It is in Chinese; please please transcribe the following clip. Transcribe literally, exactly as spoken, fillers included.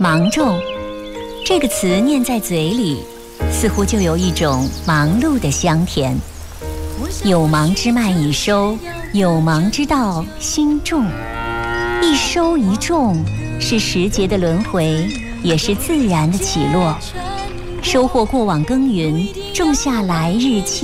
芒种这个词念在嘴里，似乎就有一种忙碌的香甜。有芒之麦已收，有芒之稻新种。一收一种，是时节的轮回，也是自然的起落。收获过往耕耘，种下来日期。